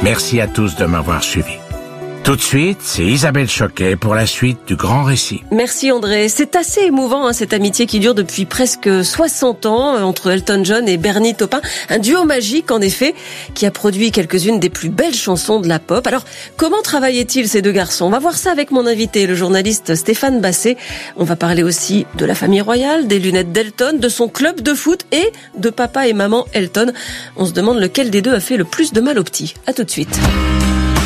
Merci à tous de m'avoir suivi. Tout de suite, c'est Isabelle Choquet pour la suite du grand récit. Merci André. C'est assez émouvant, cette amitié qui dure depuis presque 60 ans entre Elton John et Bernie Taupin. Un duo magique, en effet, qui a produit quelques-unes des plus belles chansons de la pop. Alors, comment travaillaient-ils ces deux garçons? On va voir ça avec mon invité, le journaliste Stéphane Basset. On va parler aussi de la famille royale, des lunettes d'Elton, de son club de foot et de papa et maman Elton. On se demande lequel des deux a fait le plus de mal aux petits. À tout de suite.